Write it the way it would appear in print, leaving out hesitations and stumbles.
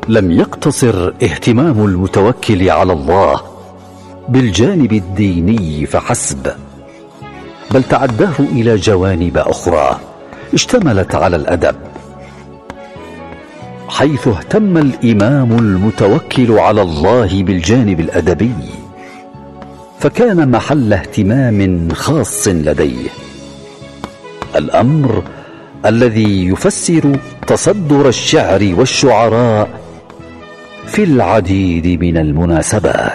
لم يقتصر اهتمام المتوكل على الله بالجانب الديني فحسب، بل تعداه إلى جوانب أخرى اشتملت على الأدب، حيث اهتم الإمام المتوكل على الله بالجانب الأدبي، فكان محل اهتمام خاص لديه، الأمر الذي يفسر تصدر الشعر والشعراء في العديد من المناسبات.